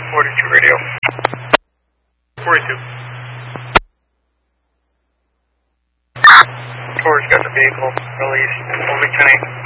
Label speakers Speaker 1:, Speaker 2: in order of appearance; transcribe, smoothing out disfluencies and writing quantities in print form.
Speaker 1: 42 radio. 42. Tor's got the vehicle released. Over 10-8.